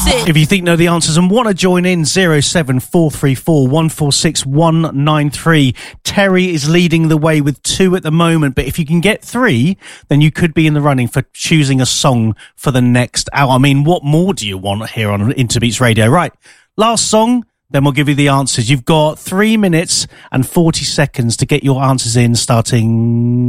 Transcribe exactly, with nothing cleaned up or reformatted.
it. If you think know the answers and want to join in, zero seven four three four one four six one nine three. Terry is leading the way with two at the moment, but if you can get three, then you could be in the running for choosing a song for the next hour. I mean, what more do you want here on Interbeats Radio? Right, last song, then we'll give you the answers. You've got three minutes and forty seconds to get your answers in, starting